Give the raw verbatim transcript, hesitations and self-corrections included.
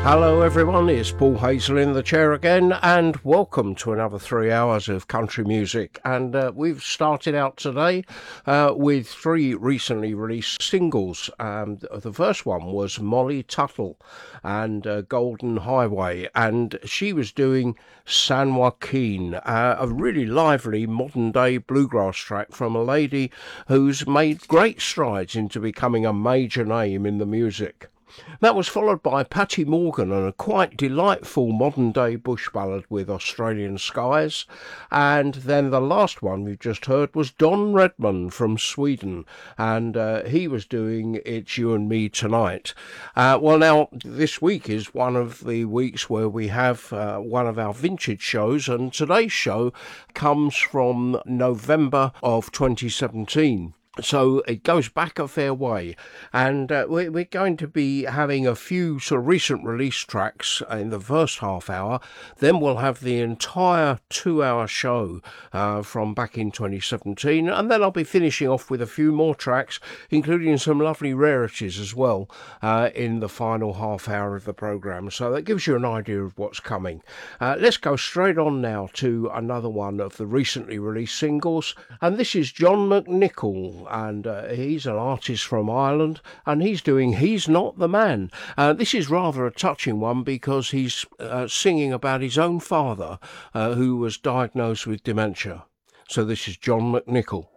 Hello everyone, it's Paul Hazel in the chair again, and welcome to another three hours of country music. And uh, we've started out today uh, with three recently released singles. Um, the first one was Molly Tuttle and uh, Golden Highway, and she was doing San Joaquin, uh, a really lively modern day bluegrass track from a lady who's made great strides into becoming a major name in the music. That was followed by Patty Morgan and a quite delightful modern-day bush ballad with Australian Skies. And then the last one we've just heard was Don Redman from Sweden, and uh, he was doing It's You and Me Tonight. Uh, well, now, this week is one of the weeks where we have uh, one of our vintage shows, and today's show comes from November of twenty seventeen. So it goes back a fair way, and uh, we're, we're going to be having a few sort of recent release tracks in the first half hour. Then we'll have the entire two-hour show uh, from back in twenty seventeen, and then I'll be finishing off with a few more tracks, including some lovely rarities as well, uh, in the final half hour of the programme. So that gives you an idea of what's coming. Uh, let's go straight on now to another one of the recently released singles, and this is John McNichol. And uh, he's an artist from Ireland, and he's doing He's Not the Man. Uh, this is rather a touching one because he's uh, singing about his own father uh, who was diagnosed with dementia. So this is John McNichol.